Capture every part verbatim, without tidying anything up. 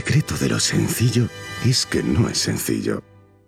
secreto de lo sencillo es que no es sencillo.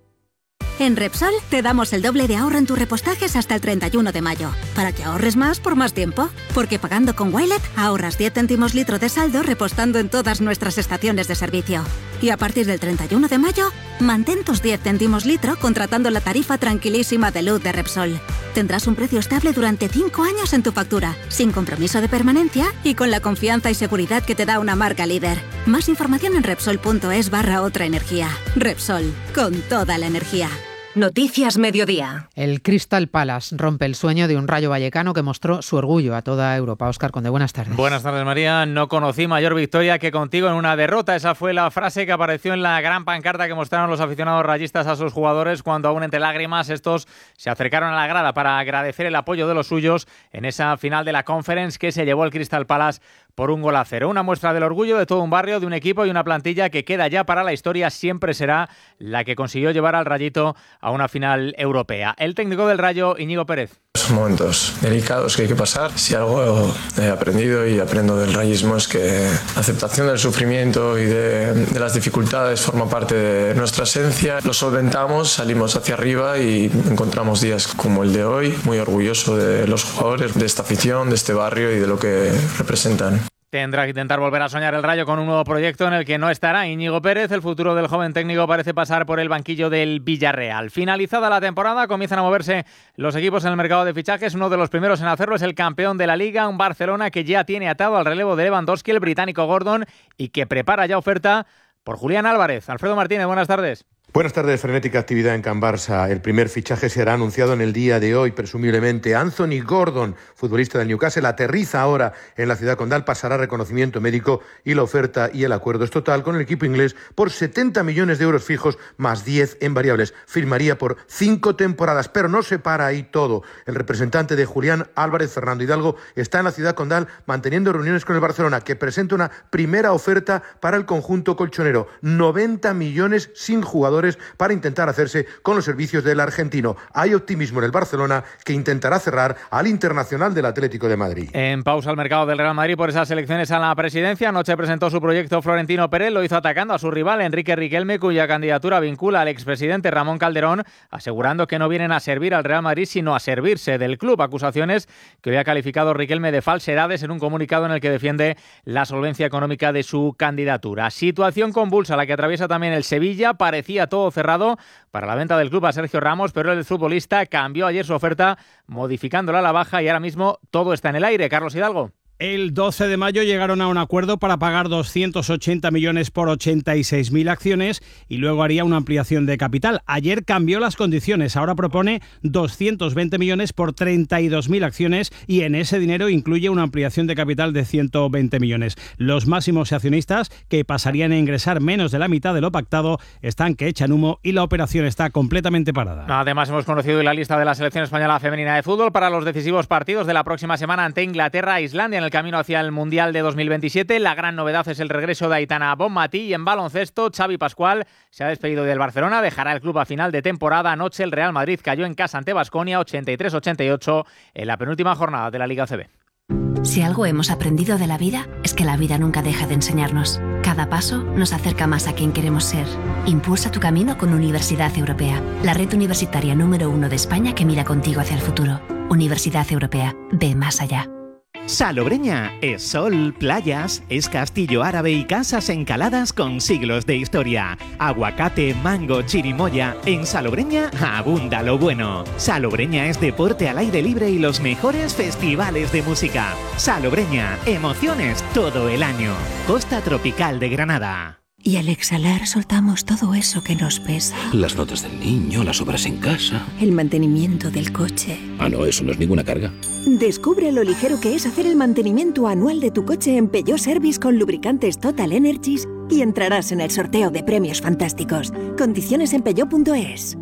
En Repsol te damos el doble de ahorro en tus repostajes hasta el treinta y uno de mayo, para que ahorres más por más tiempo. Porque pagando con Wilet ahorras diez céntimos litro de saldo repostando en todas nuestras estaciones de servicio. Y a partir del treinta y uno de mayo, mantén tus diez céntimos litro contratando la tarifa tranquilísima de luz de Repsol. Tendrás un precio estable durante cinco años en tu factura, sin compromiso de permanencia y con la confianza y seguridad que te da una marca líder. Más información en Repsol.es barra otra energía. Repsol, con toda la energía. Noticias Mediodía. El Crystal Palace rompe el sueño de un Rayo Vallecano que mostró su orgullo a toda Europa. Óscar Conde, buenas tardes. Buenas tardes, María. No conocí mayor victoria que contigo en una derrota. Esa fue la frase que apareció en la gran pancarta que mostraron los aficionados rayistas a sus jugadores cuando, aún entre lágrimas, estos se acercaron a la grada para agradecer el apoyo de los suyos en esa final de la Conference que se llevó el Crystal Palace por un gol a cero. Una muestra del orgullo de todo un barrio, de un equipo y una plantilla que queda ya para la historia. Siempre será la que consiguió llevar al Rayito a una final europea. El técnico del Rayo, Íñigo Pérez. Son momentos delicados que hay que pasar. Si algo he aprendido y aprendo del rayismo es que la aceptación del sufrimiento y de, de las dificultades forma parte de nuestra esencia. Lo solventamos, salimos hacia arriba y encontramos días como el de hoy. Muy orgulloso de los jugadores, de esta afición, de este barrio y de lo que representan. Tendrá que intentar volver a soñar el Rayo con un nuevo proyecto en el que no estará Íñigo Pérez. El futuro del joven técnico parece pasar por el banquillo del Villarreal. Finalizada la temporada, comienzan a moverse los equipos en el mercado de fichajes. Uno de los primeros en hacerlo es el campeón de la Liga, un Barcelona que ya tiene atado al relevo de Lewandowski, el británico Gordon, y que prepara ya oferta por Julián Álvarez. Alfredo Martínez, buenas tardes. Buenas tardes. Frenética actividad en Can Barça. El primer fichaje será anunciado en el día de hoy, presumiblemente. Anthony Gordon, futbolista del Newcastle, aterriza ahora en la ciudad condal, pasará reconocimiento médico y la oferta y el acuerdo es total con el equipo inglés por setenta millones de euros fijos más diez en variables. Firmaría por cinco temporadas, pero no se para ahí todo. El representante de Julián Álvarez, Fernando Hidalgo, está en la ciudad condal manteniendo reuniones con el Barcelona, que presenta una primera oferta para el conjunto colchonero. noventa millones sin jugadores para intentar hacerse con los servicios del argentino. Hay optimismo en el Barcelona, que intentará cerrar al internacional del Atlético de Madrid. En pausa el mercado del Real Madrid por esas elecciones a la presidencia. Anoche presentó su proyecto Florentino Pérez, lo hizo atacando a su rival Enrique Riquelme, cuya candidatura vincula al expresidente Ramón Calderón, asegurando que no vienen a servir al Real Madrid sino a servirse del club. Acusaciones que hoy ha calificado Riquelme de falsedades en un comunicado en el que defiende la solvencia económica de su candidatura. Situación convulsa la que atraviesa también el Sevilla. Parecía todo cerrado para la venta del club a Sergio Ramos, pero el futbolista cambió ayer su oferta modificándola a la baja y ahora mismo todo está en el aire. Carlos Hidalgo. El doce de mayo llegaron a un acuerdo para pagar doscientos ochenta millones por ochenta y seis mil acciones y luego haría una ampliación de capital. Ayer cambió las condiciones, ahora propone doscientos veinte millones por treinta y dos mil acciones y en ese dinero incluye una ampliación de capital de ciento veinte millones. Los máximos accionistas, que pasarían a ingresar menos de la mitad de lo pactado, están que echan humo y la operación está completamente parada. Además, hemos conocido la lista de la selección española femenina de fútbol para los decisivos partidos de la próxima semana ante Inglaterra e Islandia en el camino hacia el Mundial de dos mil veintisiete. La gran novedad es el regreso de Aitana Bonmatí y en baloncesto Xavi Pascual se ha despedido del Barcelona, dejará el club a final de temporada. Anoche el Real Madrid cayó en casa ante Baskonia ochenta y tres ochenta y ocho en la penúltima jornada de la Liga A C B. Si algo hemos aprendido de la vida es que la vida nunca deja de enseñarnos. Cada paso nos acerca más a quien queremos ser. Impulsa tu camino con Universidad Europea, la red universitaria número uno de España que mira contigo hacia el futuro. Universidad Europea, ve más allá. Salobreña es sol, playas, es castillo árabe y casas encaladas con siglos de historia. Aguacate, mango, chirimoya. En Salobreña abunda lo bueno. Salobreña es deporte al aire libre y los mejores festivales de música. Salobreña, emociones todo el año. Costa tropical de Granada. Y al exhalar soltamos todo eso que nos pesa. Las notas del niño, las obras en casa. El mantenimiento del coche. Ah, no, eso no es ninguna carga. Descubre lo ligero que es hacer el mantenimiento anual de tu coche en Peugeot Service con lubricantes Total Energies y entrarás en el sorteo de premios fantásticos. Condiciones en peugeot punto es.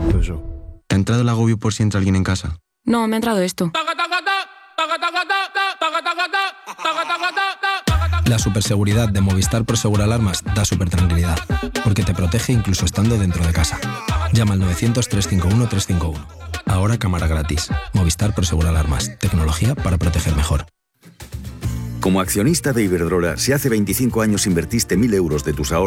¿Te ha entrado el agobio por si entra alguien en casa? No, me ha entrado esto. La superseguridad de Movistar Prosegur Alarmas da súper tranquilidad, porque te protege incluso estando dentro de casa. Llama al novecientos, trescientos cincuenta y uno, trescientos cincuenta y uno. Ahora cámara gratis. Movistar Prosegur Alarmas. Tecnología para proteger mejor. Como accionista de Iberdrola, si hace veinticinco años invertiste mil euros de tus ahorros